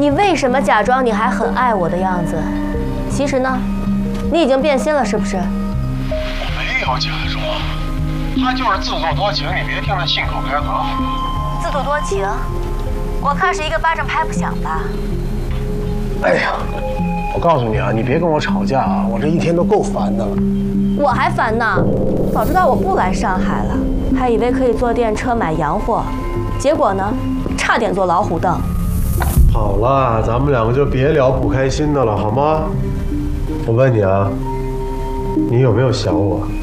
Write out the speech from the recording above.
你为什么假装你还很爱我的样子？其实呢，你已经变心了，是不是？ 我没有假装，他就是自作多情，你别听他信口开河。 自作多情？我看是一个巴掌拍不响吧。 哎呀，我告诉你啊，你别跟我吵架啊，我这一天都够烦的了。 我还烦呢，早知道我不来上海了，还以为可以坐电车买洋货，结果呢，差点坐老虎凳。 好了，咱们两个就别聊不开心的了，好吗？我问你啊，你有没有想我？